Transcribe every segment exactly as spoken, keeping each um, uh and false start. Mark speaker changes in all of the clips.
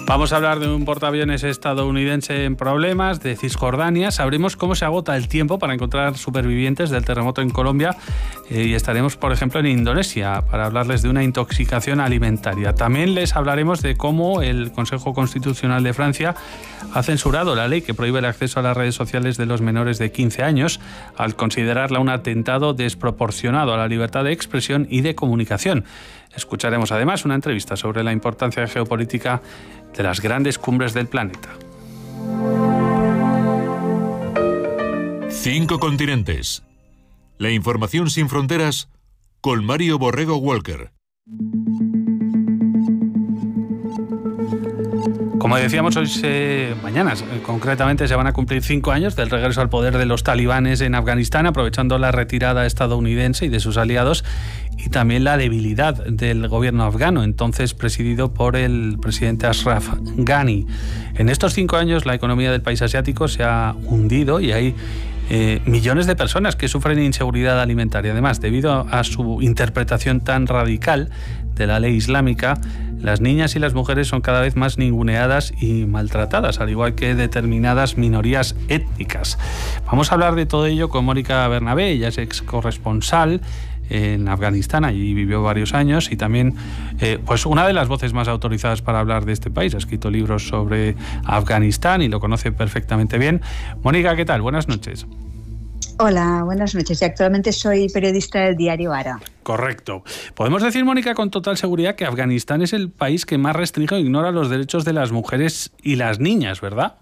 Speaker 1: Vamos a hablar de un portaaviones estadounidense en problemas, de Cisjordania. Sabremos cómo se agota el tiempo para encontrar supervivientes del terremoto en Colombia eh, y estaremos, por ejemplo, en Indonesia para hablarles de una intoxicación alimentaria. También les hablaremos de cómo el Consejo Constitucional de Francia ha censurado la ley que prohíbe el acceso a las redes sociales de los menores de quince años al considerarla un atentado desproporcionado a la libertad de expresión y de comunicación. Escucharemos además una entrevista sobre la importancia geopolítica de las grandes cumbres del planeta.
Speaker 2: Cinco continentes. La información sin fronteras con Mario Borrego Walker.
Speaker 1: Como decíamos, hoy se, mañana eh, concretamente se van a cumplir cinco años del regreso al poder de los talibanes en Afganistán, aprovechando la retirada estadounidense y de sus aliados y también la debilidad del gobierno afgano, entonces presidido por el presidente Ashraf Ghani. En estos cinco años la economía del país asiático se ha hundido y hay Eh, millones de personas que sufren inseguridad alimentaria. Además, debido a su interpretación tan radical de la ley islámica, las niñas y las mujeres son cada vez más ninguneadas y maltratadas, al igual que determinadas minorías étnicas. Vamos a hablar de todo ello con Mónica Bernabé. Ella es ex corresponsal en Afganistán, allí vivió varios años y también eh, pues una de las voces más autorizadas para hablar de este país. Ha escrito libros sobre Afganistán y lo conoce perfectamente bien. Mónica, ¿qué tal? Buenas noches.
Speaker 3: Hola, buenas noches. Y actualmente soy periodista del diario Ara.
Speaker 1: Correcto. Podemos decir, Mónica, con total seguridad que Afganistán es el país que más restringe o ignora los derechos de las mujeres y las niñas, ¿verdad?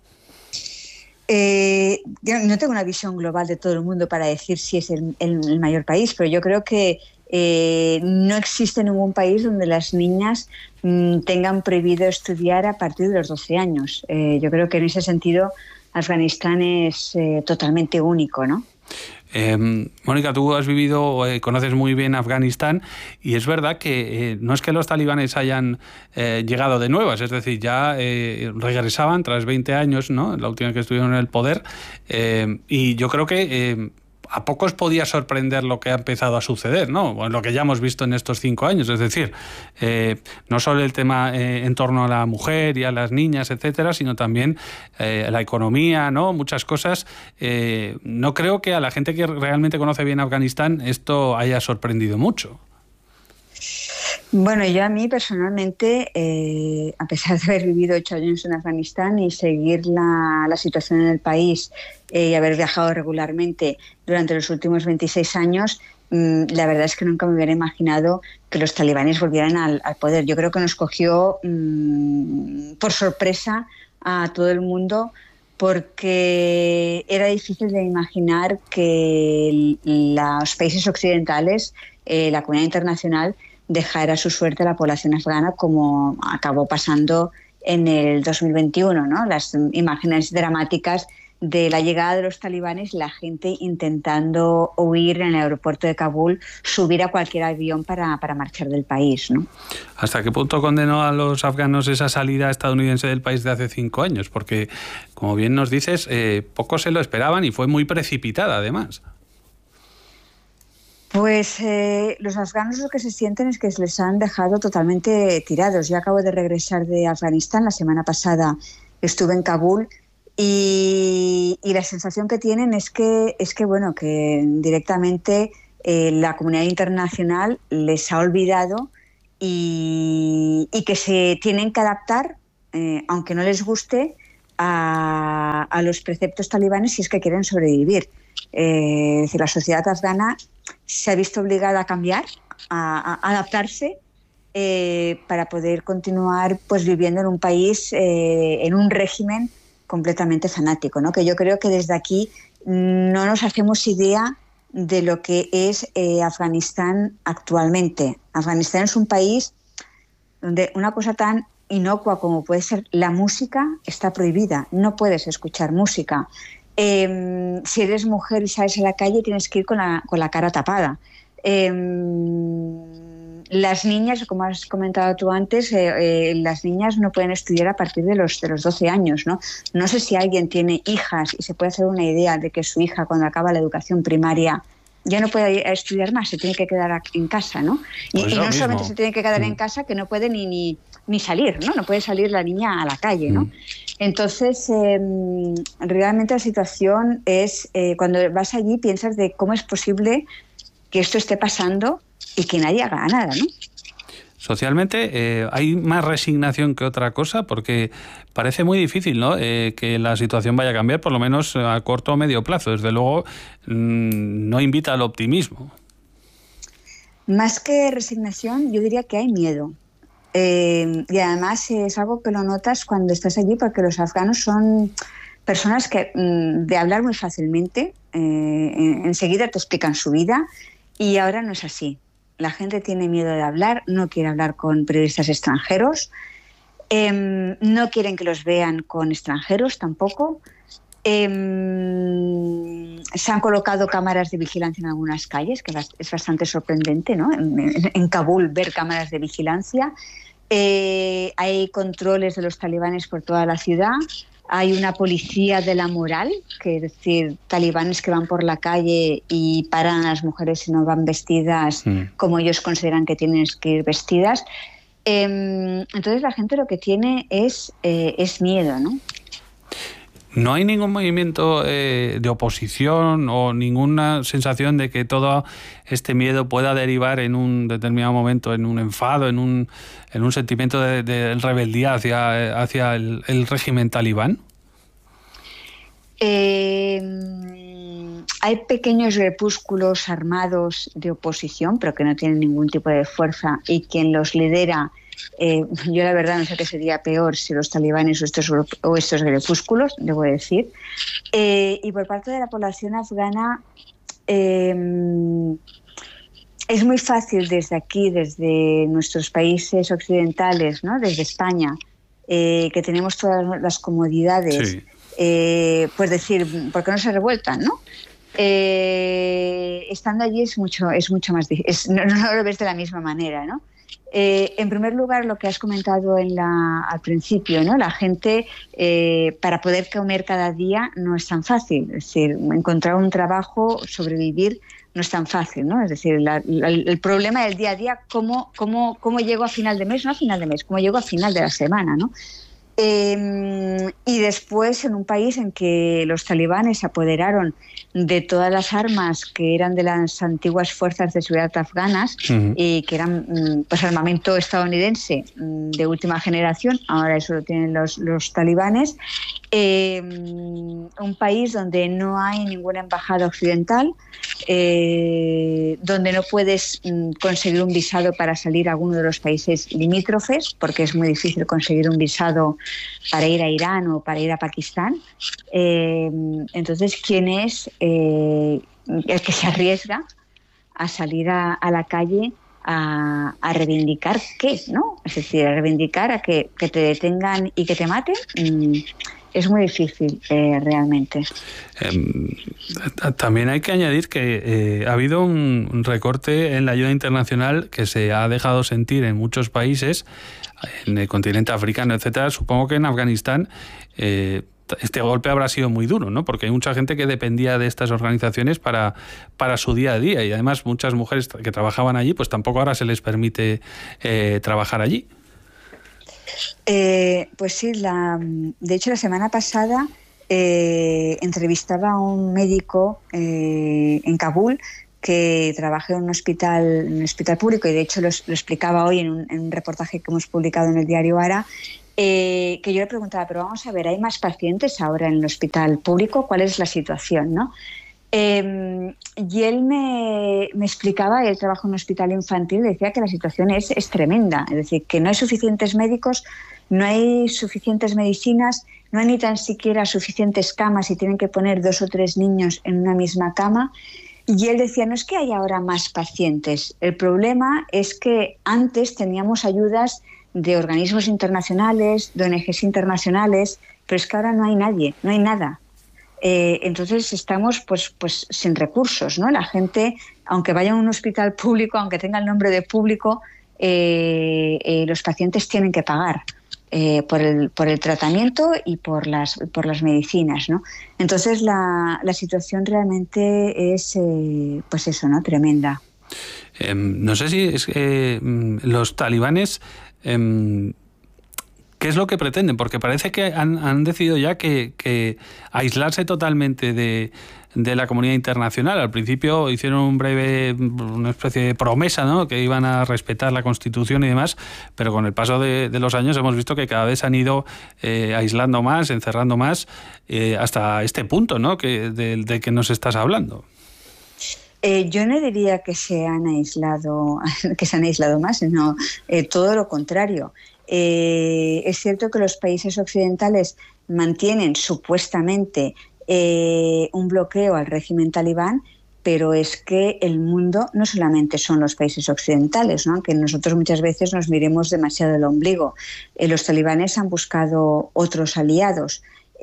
Speaker 3: Eh, no tengo una visión global de todo el mundo para decir si es el, el, el mayor país, pero yo creo que eh, no existe ningún país donde las niñas mmm, tengan prohibido estudiar a partir de los doce años. Eh, yo creo que en ese sentido Afganistán es eh, totalmente único, ¿no?
Speaker 1: Eh, Mónica, tú has vivido, eh, conoces muy bien Afganistán y es verdad que eh, no es que los talibanes hayan eh, llegado de nuevas, es decir, ya eh, regresaban tras veinte años, ¿no? La última que estuvieron en el poder, eh, y yo creo que eh, a pocos podía sorprender lo que ha empezado a suceder, ¿no? Bueno, lo que ya hemos visto en estos cinco años, es decir, eh, no solo el tema eh, en torno a la mujer y a las niñas, etcétera, sino también eh, la economía, ¿no? Muchas cosas. Eh, no creo que a la gente que realmente conoce bien Afganistán esto haya sorprendido mucho.
Speaker 3: Bueno, yo a mí personalmente, eh, a pesar de haber vivido ocho años en Afganistán y seguir la, la situación en el país eh, y haber viajado regularmente durante los últimos veintiséis años, mmm, la verdad es que nunca me hubiera imaginado que los talibanes volvieran al, al poder. Yo creo que nos cogió mmm, por sorpresa a todo el mundo, porque era difícil de imaginar que los países occidentales, eh, la comunidad internacional, dejar a su suerte a la población afgana, como acabó pasando en el dos mil veintiuno, ¿no? Las imágenes dramáticas de la llegada de los talibanes, la gente intentando huir en el aeropuerto de Kabul, subir a cualquier avión para, para marchar del país, ¿no?
Speaker 1: ¿Hasta qué punto condenó a los afganos esa salida estadounidense del país de hace cinco años? Porque, como bien nos dices, eh, pocos se lo esperaban y fue muy precipitada, además.
Speaker 3: Pues eh, los afganos lo que se sienten es que se les han dejado totalmente tirados. Yo acabo de regresar de Afganistán, la semana pasada estuve en Kabul y, y la sensación que tienen es que, es que, bueno, que directamente eh, la comunidad internacional les ha olvidado y, y que se tienen que adaptar, eh, aunque no les guste, a, a los preceptos talibanes si es que quieren sobrevivir. Eh, es decir, la sociedad afgana se ha visto obligada a cambiar, a, a adaptarse eh, para poder continuar pues viviendo en un país, eh, en un régimen completamente fanático, ¿no? Que yo creo que desde aquí no nos hacemos idea de lo que es eh, Afganistán actualmente. Afganistán es un país donde una cosa tan inocua como puede ser la música está prohibida, no puedes escuchar música. Eh, si eres mujer y sales a la calle tienes que ir con la, con la cara tapada. Eh, las niñas, como has comentado tú antes, eh, eh, las niñas no pueden estudiar a partir de los, de los doce años, ¿no? No sé si alguien tiene hijas y se puede hacer una idea de que su hija, cuando acaba la educación primaria, ya no puede estudiar más, se tiene que quedar en casa, ¿no? Y,
Speaker 1: pues
Speaker 3: y no
Speaker 1: mismo.
Speaker 3: solamente se tiene que quedar mm. en casa, que no puede ni, ni ni salir, ¿no? No puede salir la niña a la calle, ¿no? Mm. Entonces, eh, realmente la situación es, eh, cuando vas allí piensas de cómo es posible que esto esté pasando y que nadie haga nada, ¿no?
Speaker 1: Socialmente eh, hay más resignación que otra cosa, porque parece muy difícil, ¿no? Eh, que la situación vaya a cambiar, por lo menos a corto o medio plazo. Desde luego, mmm, no invita al optimismo.
Speaker 3: Más que resignación, yo diría que hay miedo. Eh, y además es algo que lo notas cuando estás allí, porque los afganos son personas que mmm, de hablar muy fácilmente, eh, enseguida te explican su vida, y ahora no es así. La gente tiene miedo de hablar, no quiere hablar con periodistas extranjeros, eh, no quieren que los vean con extranjeros tampoco. Eh, se han colocado cámaras de vigilancia en algunas calles, que es bastante sorprendente, ¿no? En, en, en Kabul ver cámaras de vigilancia. Eh, hay controles de los talibanes por toda la ciudad. Hay una policía de la moral, que es decir, talibanes que van por la calle y paran a las mujeres si no van vestidas mm. como ellos consideran que tienen que ir vestidas. Eh, entonces la gente lo que tiene es, eh, es miedo, ¿no?
Speaker 1: ¿No hay ningún movimiento eh, de oposición o ninguna sensación de que todo este miedo pueda derivar en un determinado momento en un enfado, en un, en un sentimiento de, de rebeldía hacia, hacia el, el régimen talibán?
Speaker 3: Eh, hay pequeños grupúsculos armados de oposición, pero que no tienen ningún tipo de fuerza, y quien los lidera, eh, yo la verdad no sé qué sería peor, si los talibanes o estos, o estos grupúsculos, debo decir. Eh, y por parte de la población afgana, eh, es muy fácil desde aquí, desde nuestros países occidentales, ¿no? Desde España, eh, que tenemos todas las comodidades, sí. eh, pues decir, ¿por qué no se revueltan, no? Eh, estando allí es mucho, es mucho más difícil, no, no lo ves de la misma manera, ¿no? Eh, en primer lugar, lo que has comentado en la, al principio, ¿no? La gente, eh, para poder comer cada día no es tan fácil. Es decir, encontrar un trabajo, sobrevivir, no es tan fácil, ¿no? Es decir, la, la, el problema del día a día, ¿cómo, cómo, cómo llego a final de mes? No a final de mes, ¿cómo llego a final de la semana, ¿no? Eh, y después, en un país en que los talibanes se apoderaron de todas las armas que eran de las antiguas fuerzas de seguridad afganas, uh-huh. y que eran pues armamento estadounidense de última generación, ahora eso lo tienen los, los talibanes, eh, un país donde no hay ninguna embajada occidental, eh, donde no puedes mm, conseguir un visado para salir a alguno de los países limítrofes, porque es muy difícil conseguir un visado para ir a Irán o para ir a Pakistán. Eh, entonces, ¿quién es eh, el que se arriesga a salir a, a la calle a, a reivindicar qué, ¿no? Es decir, a reivindicar a que, que te detengan y que te maten. Mm, es muy difícil, eh, realmente.
Speaker 1: Eh, también hay que añadir que eh, ha habido un recorte en la ayuda internacional que se ha dejado sentir en muchos países, en el continente africano, etcétera. Supongo que en Afganistán eh, este golpe habrá sido muy duro, ¿no? Porque hay mucha gente que dependía de estas organizaciones para, para su día a día, y además muchas mujeres que trabajaban allí, pues tampoco ahora se les permite eh, trabajar allí.
Speaker 3: Eh, pues sí, la, de hecho la semana pasada eh, entrevistaba a un médico eh, en Kabul que trabaja en un hospital, en un hospital público, y de hecho lo, lo explicaba hoy en un, en un reportaje que hemos publicado en el diario Ara, eh, que yo le preguntaba, pero vamos a ver, ¿hay más pacientes ahora en el hospital público? ¿Cuál es la situación, no? Eh, y él me, me explicaba, él trabaja en un hospital infantil, decía que la situación es, es tremenda, es decir, que no hay suficientes médicos, no hay suficientes medicinas, no hay ni tan siquiera suficientes camas y tienen que poner dos o tres niños en una misma cama. Y él decía, no es que haya ahora más pacientes, el problema es que antes teníamos ayudas de organismos internacionales, de O N Ges internacionales, pero es que ahora no hay nadie, no hay nada. Eh, entonces estamos pues, pues sin recursos, ¿no? La gente, aunque vaya a un hospital público, aunque tenga el nombre de público, eh, eh, los pacientes tienen que pagar eh, por, el, por el tratamiento y por las, por las medicinas, ¿no? Entonces la, la situación realmente es, eh, pues eso, ¿no? Tremenda.
Speaker 1: Eh, no sé si es que eh, los talibanes... Eh, ¿Qué es lo que pretenden? Porque parece que han, han decidido ya que, que aislarse totalmente de, de la comunidad internacional. Al principio hicieron un breve, una especie de promesa, ¿no?, que iban a respetar la Constitución y demás, pero con el paso de, de los años hemos visto que cada vez han ido eh, aislando más, encerrando más, eh, hasta este punto, ¿no?, que, de, de que nos estás hablando.
Speaker 3: Eh, yo no diría que se han aislado, que se han aislado más, sino eh, todo lo contrario. Eh, es cierto que los países occidentales mantienen supuestamente eh, un bloqueo al régimen talibán, pero es que el mundo no solamente son los países occidentales, ¿no?, aunque nosotros muchas veces nos miremos demasiado el ombligo. Eh, los talibanes han buscado otros aliados.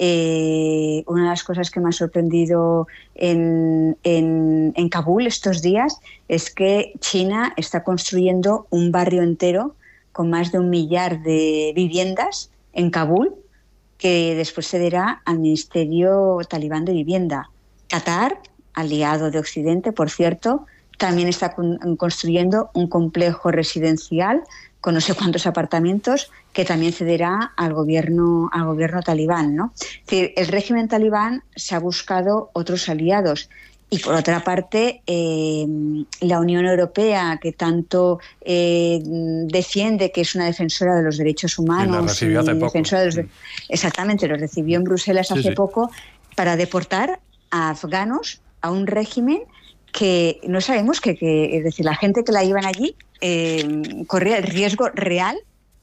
Speaker 3: Eh, una de las cosas que me ha sorprendido en, en, en Kabul estos días es que China está construyendo un barrio entero con más de un millar de viviendas en Kabul, que después cederá al Ministerio Talibán de Vivienda. Qatar, aliado de Occidente, por cierto, también está con, construyendo un complejo residencial con no sé cuántos apartamentos que también cederá al gobierno, al gobierno talibán, ¿no? Es decir, el régimen talibán se ha buscado otros aliados. Y por otra parte, eh, la Unión Europea, que tanto eh, defiende que es una defensora de los derechos humanos,
Speaker 1: la recibió hace poco.
Speaker 3: Defensora de los de... Exactamente, lo recibió en Bruselas hace sí, sí. poco, para deportar a afganos a un régimen que no sabemos que, que es decir, la gente que la iban allí eh, corría el riesgo real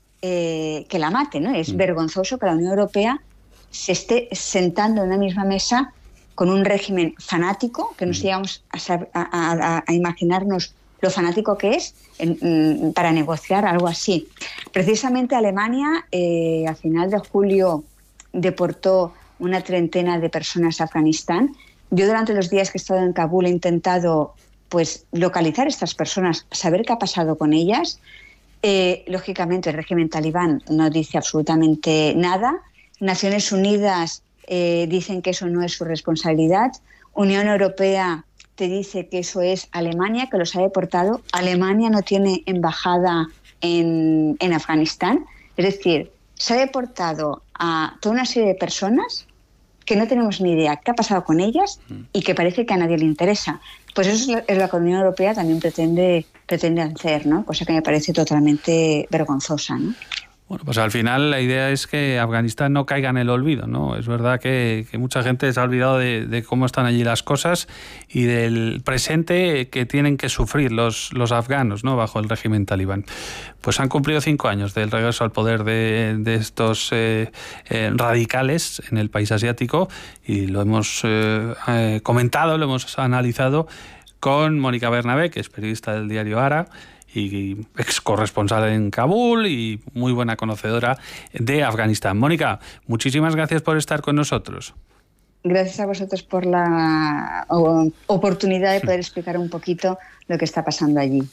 Speaker 3: eh, que la mate, ¿no? Es mm. vergonzoso que la Unión Europea se esté sentando en una misma mesa con un régimen fanático, que no llegamos a, a, a imaginarnos lo fanático que es, en, para negociar algo así. Precisamente Alemania, eh, a final de julio, deportó una treintena de personas a Afganistán. Yo durante los días que he estado en Kabul he intentado pues, localizar a estas personas, saber qué ha pasado con ellas. Eh, lógicamente el régimen talibán no dice absolutamente nada. Naciones Unidas Eh, dicen que eso no es su responsabilidad. Unión Europea te dice que eso es Alemania, que los ha deportado. Alemania no tiene embajada en, en Afganistán. Es decir, se ha deportado a toda una serie de personas que no tenemos ni idea qué ha pasado con ellas y que parece que a nadie le interesa. Pues eso es lo, es lo que la Unión Europea también pretende, pretende hacer, ¿no? Cosa que me parece totalmente vergonzosa, ¿no?
Speaker 1: Bueno, pues al final la idea es que Afganistán no caiga en el olvido, ¿no? Es verdad que, que mucha gente se ha olvidado de, de cómo están allí las cosas y del presente que tienen que sufrir los, los afganos, ¿no?, bajo el régimen talibán. Pues han cumplido cinco años del regreso al poder de, de estos eh, eh, radicales en el país asiático y lo hemos eh, eh, comentado, lo hemos analizado con Mónica Bernabé, que es periodista del diario Ara y ex corresponsal en Kabul y muy buena conocedora de Afganistán. Mónica, muchísimas gracias por estar con nosotros.
Speaker 3: Gracias a vosotros por la oportunidad de poder explicar un poquito lo que está pasando allí.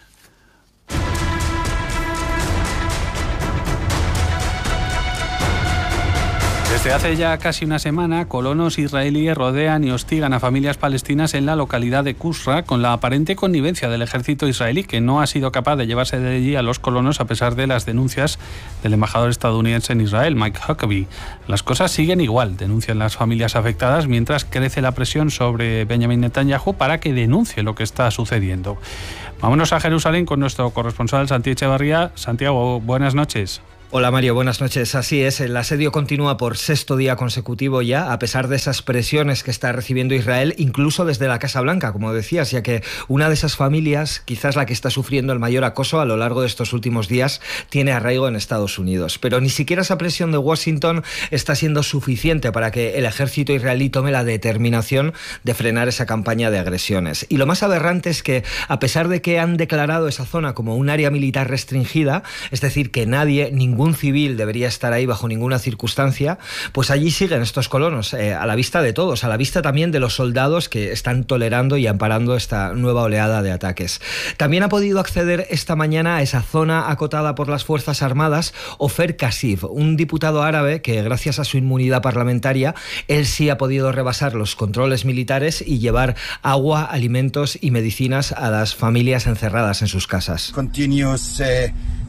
Speaker 1: Desde hace ya casi una semana, colonos israelíes rodean y hostigan a familias palestinas en la localidad de Kusra con la aparente connivencia del ejército israelí, que no ha sido capaz de llevarse de allí a los colonos a pesar de las denuncias del embajador estadounidense en Israel, Mike Huckabee. Las cosas siguen igual, denuncian las familias afectadas, mientras crece la presión sobre Benjamin Netanyahu para que denuncie lo que está sucediendo. Vámonos a Jerusalén con nuestro corresponsal Santiago Echevarría. Santiago, buenas noches.
Speaker 4: Hola Mario, buenas noches. Así es, el asedio continúa por sexto día consecutivo ya, a pesar de esas presiones que está recibiendo Israel, incluso desde la Casa Blanca, como decías, ya que una de esas familias, quizás la que está sufriendo el mayor acoso a lo largo de estos últimos días, tiene arraigo en Estados Unidos. Pero ni siquiera esa presión de Washington está siendo suficiente para que el ejército israelí tome la determinación de frenar esa campaña de agresiones. Y lo más aberrante es que, a pesar de que han declarado esa zona como un área militar restringida, es decir, que nadie, ningún Ningún civil debería estar ahí bajo ninguna circunstancia, pues allí siguen estos colonos, eh, a la vista de todos, a la vista también de los soldados que están tolerando y amparando esta nueva oleada de ataques. También ha podido acceder esta mañana a esa zona acotada por las Fuerzas Armadas Ofer Kasif, un diputado árabe que, gracias a su inmunidad parlamentaria, él sí ha podido rebasar los controles militares y llevar agua, alimentos y medicinas a las familias encerradas en sus casas.
Speaker 5: Continuous, uh...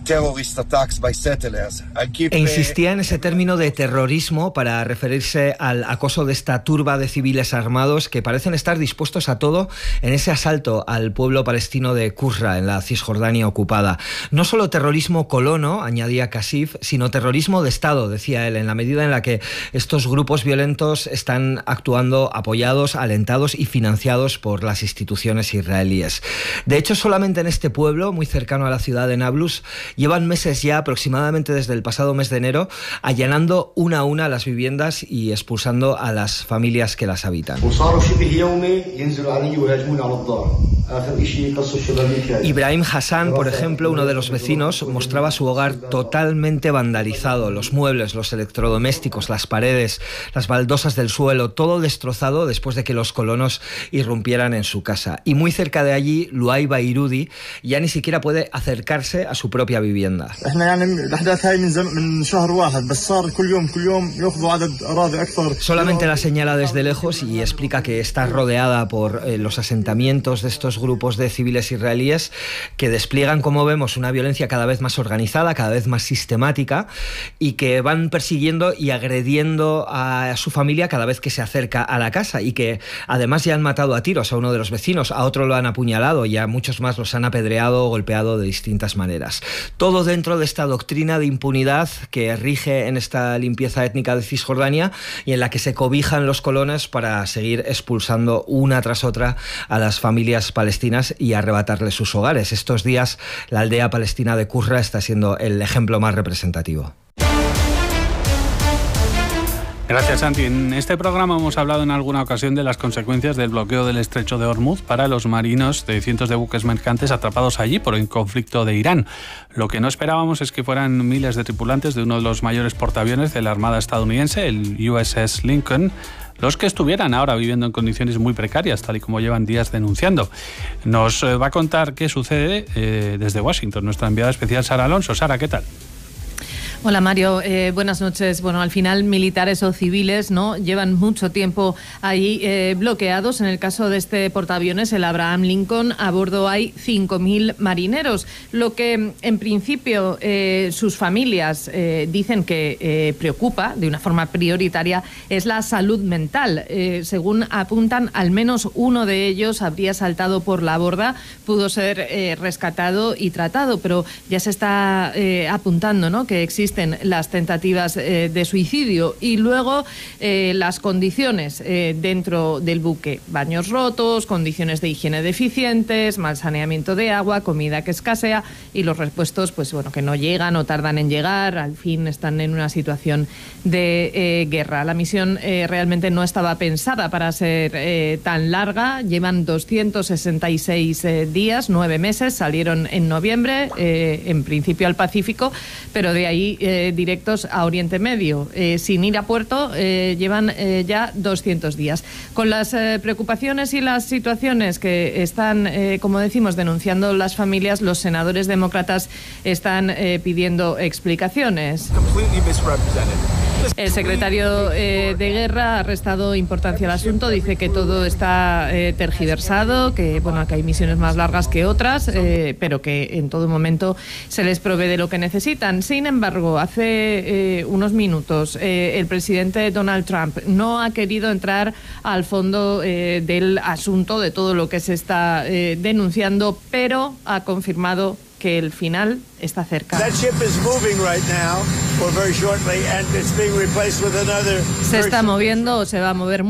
Speaker 4: E insistía en ese término de terrorismo para referirse al acoso de esta turba de civiles armados que parecen estar dispuestos a todo en ese asalto al pueblo palestino de Qusra, en la Cisjordania ocupada. No solo terrorismo colono, añadía Kasif, sino terrorismo de Estado, decía él, en la medida en la que estos grupos violentos están actuando apoyados, alentados y financiados por las instituciones israelíes. De hecho, solamente en este pueblo, muy cercano a la ciudad de Nablus, llevan meses ya, aproximadamente desde el pasado mes de enero, allanando una a una las viviendas y expulsando a las familias que las habitan. Ibrahim Hassan, por ejemplo, uno de los vecinos, mostraba su hogar totalmente vandalizado, los muebles, los electrodomésticos, las paredes, las baldosas del suelo, todo destrozado después de que los colonos irrumpieran en su casa. Y muy cerca de allí, Luay Bairudi ya ni siquiera puede acercarse a su propia vivienda. Solamente la señala desde lejos y explica que está rodeada por eh, los asentamientos de estos grupos de civiles israelíes que despliegan, como vemos, una violencia cada vez más organizada, cada vez más sistemática, y que van persiguiendo y agrediendo a su familia cada vez que se acerca a la casa, y que además ya han matado a tiros a uno de los vecinos, a otro lo han apuñalado y a muchos más los han apedreado o golpeado de distintas maneras. Todo dentro de esta doctrina de impunidad que rige en esta limpieza étnica de Cisjordania y en la que se cobijan los colonos para seguir expulsando una tras otra a las familias palestinas y arrebatarles sus hogares. Estos días la aldea palestina de Qusra está siendo el ejemplo más representativo.
Speaker 1: Gracias, Santi. En este programa hemos hablado en alguna ocasión de las consecuencias del bloqueo del estrecho de Hormuz para los marinos de cientos de buques mercantes atrapados allí por el conflicto de Irán. Lo que no esperábamos es que fueran miles de tripulantes de uno de los mayores portaaviones de la Armada estadounidense, el U S S Lincoln, los que estuvieran ahora viviendo en condiciones muy precarias, tal y como llevan días denunciando. Nos va a contar qué sucede eh, desde Washington nuestra enviada especial Sara Alonso. Sara, ¿qué tal?
Speaker 5: Hola Mario, eh, buenas noches. Bueno, al final militares o civiles no llevan mucho tiempo ahí eh, bloqueados. En el caso de este portaaviones, el Abraham Lincoln, a bordo hay cinco mil marineros. Lo que en principio eh, sus familias eh, dicen que eh, preocupa de una forma prioritaria es la salud mental. Eh, según apuntan, al menos uno de ellos habría saltado por la borda, pudo ser eh, rescatado y tratado, pero ya se está eh, apuntando, ¿no?, que existe las tentativas eh, de suicidio y luego eh, las condiciones eh, dentro del buque, baños rotos, condiciones de higiene deficientes, mal saneamiento de agua, comida que escasea y los repuestos pues bueno que no llegan o tardan en llegar, al fin están en una situación de eh, guerra. La misión eh, realmente no estaba pensada para ser eh, tan larga, llevan doscientos sesenta y seis eh, días, nueve meses, salieron en noviembre, eh, en principio al Pacífico, pero de ahí Eh, directos a Oriente Medio. Eh, sin ir a puerto, eh, llevan eh, ya doscientos días. Con las eh, preocupaciones y las situaciones que están, eh, como decimos, denunciando las familias, los senadores demócratas están eh, pidiendo explicaciones. El secretario eh, de Guerra ha restado importancia al asunto, dice que todo está eh, tergiversado, que bueno, que hay misiones más largas que otras, eh, pero que en todo momento se les provee de lo que necesitan. Sin embargo, hace eh, unos minutos eh, el presidente Donald Trump no ha querido entrar al fondo eh, del asunto, de todo lo que se está eh, denunciando, pero ha confirmado que el final está cerca. Se está moviendo o se va a mover